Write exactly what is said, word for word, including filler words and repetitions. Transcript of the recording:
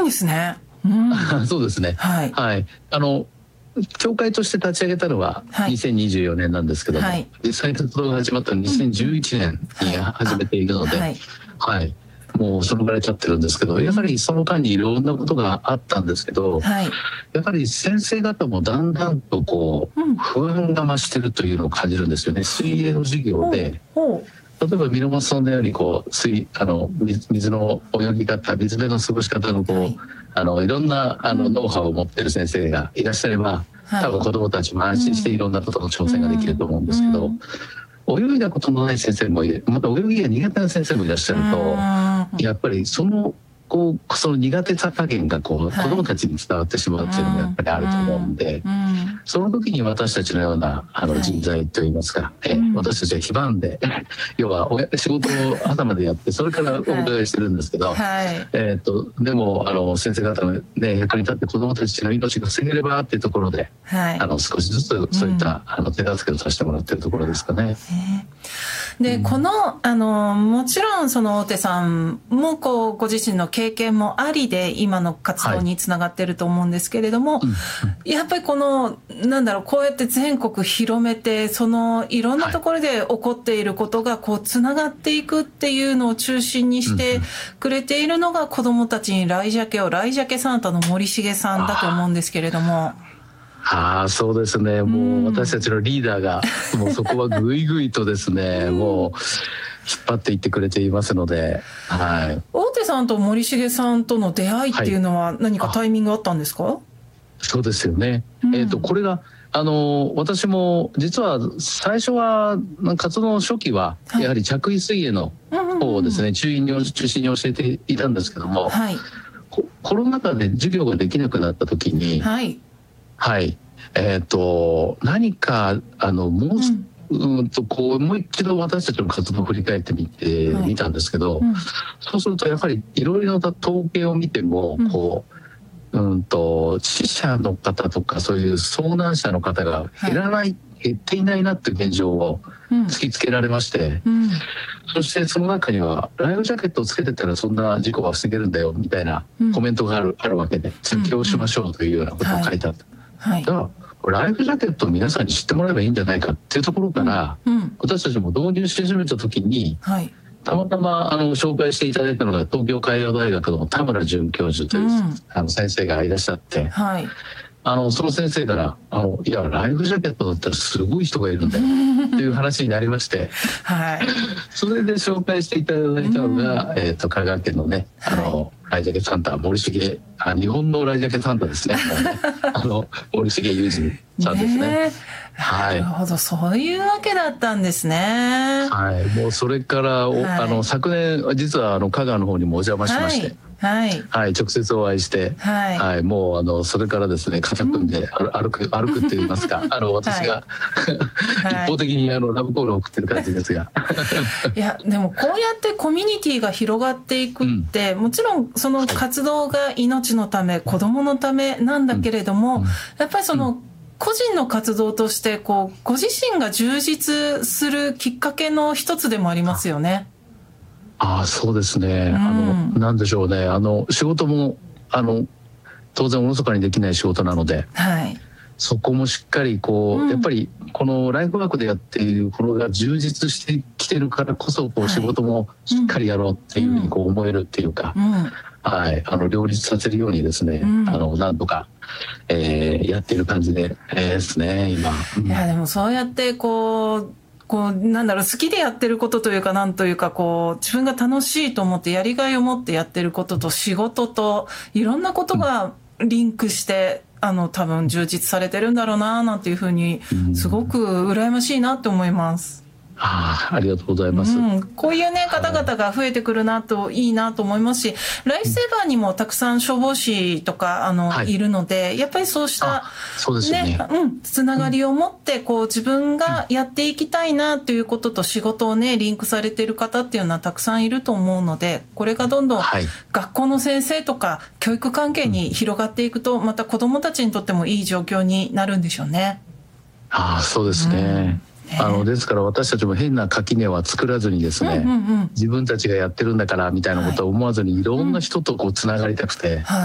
ですね。うん、 そうですね。 はい、 はい、あの協会として立ち上げたのはにせんにじゅうよねんなんですけども、はい、実際に活動が始まったのはにせんじゅういちねんに始めているので、はいはい、もうそのぐらい経ってるんですけど、やはりその間にいろんなことがあったんですけど、はい、やはり先生方もだんだんとこう不安が増してるというのを感じるんですよね。水泳の授業で、例えばミノマスソンのようにこう水あの 水, 水の泳ぎ方、水辺の過ごし方のこう、はい、あのいろんなあのノウハウを持っている先生がいらっしゃれば、はい、多分子どもたちも安心していろんなことの挑戦ができると思うんですけど、うんうん、泳いだことのない先生もいる、また泳ぎが苦手な先生もいらっしゃると、やっぱりそのこうその苦手さ加減がこう、はい、子どもたちに伝わってしまうっていうのがやっぱりあると思うんで、うんうん、その時に私たちのようなあの人材といいますか、はい、え私たちは非番で要は仕事を朝までやってそれからお伺いしてるんですけど、はい、えー、とでもあの先生方の、ね、役に立って子どもたちの命が防げればっていうところで、はい、あの少しずつそういった、うん、あの手助けをさせてもらってるところですかね。 で、うん、この、あのもちろんその大手さんもこうご自身の経験もありで今の活動につながってると思うんですけれども、はい、やっぱりこのなんだろう、こうやって全国広めてそのいろんなところで起こっていることがこうつながっていくっていうのを中心にしてくれているのが子どもたちにライジャケをライジャケサンタの森重さんだと思うんですけれども。 ああ、そうですね。もう私たちのリーダーがもうそこはぐいぐいとですね、もう引っ張っていってくれていますので、はい。 大手さんと森重さんとの出会いっていうのは何かタイミングあったんですか？はい、 そうですよね。うん、えっとこれがあの私も実は最初は活動の初期はやはり着衣水泳の方をですね、中心に中心に教えていたんですけども、はい、コロナ禍で授業ができなくなった時に。はいはい、えー、と何かあのもう、うんうんとこうもう一度私たちの活動を振り返ってみて、はい、見たんですけど、うん、そうするとやはりいろいろな統計を見ても、うん、こう、うんと死者の方とかそういう遭難者の方が減らない、はい、減っていないなっていう現状を突きつけられまして、うん、そしてその中にはライフジャケットをつけてたらそんな事故は防げるんだよみたいなコメントがある、うん、あるわけで、続きをしましょうというようなことを書いてあった。はい、だからライフジャケットを皆さんに知ってもらえばいいんじゃないかっていうところから、うんうん、私たちも導入し始めた時に、はい、たまたまあの紹介していただいたのが東京海洋大学の田村准教授という、うん、あの先生がいらっしゃって、はい、あのその先生からあのいやライフジャケットだったらすごい人がいるんだよっていう話になりまして、はい、それで紹介していただいたのが、うん、えー、と香川県のねあの、はい、ライジャケサンタ森重、あ日本のライジャケサンタですねねあの森重裕二さんですね。ね、 はい、なるほど、そういうわけだったんですね。 はい、もうそれから、はい、あの昨年実はあの香川の方にもお邪魔しまして、はいはいはい、直接お会いして、はいはい、もうあのそれからですね肩組んで歩く、歩くって言いますかあの私が、はい、一方的にあのラブコールを送ってる感じですがいやでもこうやってコミュニティが広がっていくって、うん、もちろんその活動が命のため、はい、子どものためなんだけれども、うん、やっぱりその、うん個人の活動としてこうご自身が充実するきっかけの一つでもありますよね。 ああ、そうですね、うん、あのなんでしょうね、あの仕事もあの当然おろそかにできない仕事なので、はい、そこもしっかりこう、うん、やっぱりこのライフワークでやっているこのが充実してきてるからこそこう仕事もしっかりやろうっていうふうにこう思えるっていうか、うんうんはい、あの両立させるようにですね、うん、あのなんとか、えー、やっている感じで、えー、ですね今、うん、 いやでもそうやってこうこうなんだろう好きでやってることというかなんというかこう自分が楽しいと思ってやりがいを持ってやってることと仕事といろんなことがリンクして、うん、あの多分充実されてるんだろうななんていうふうにすごく羨ましいなって思います。 あ, ありがとうございます、 うん、こういうね方々が増えてくるなといいなと思いますし、ライフセーバーにもたくさん消防士とかあの、はい、いるのでやっぱりそうしたそうですよね、 うん、つながりを持ってこう自分がやっていきたいなということと仕事をねリンクされている方っていうのはたくさんいると思うので、これがどんどん学校の先生とか教育関係に広がっていくとまた子どもたちにとってもいい状況になるんでしょうね。 ああ、そうですね、うんあのですから私たちも変な垣根は作らずにですね、うんうんうん、自分たちがやってるんだからみたいなことを思わずにいろんな人とこうつながりたくて、はい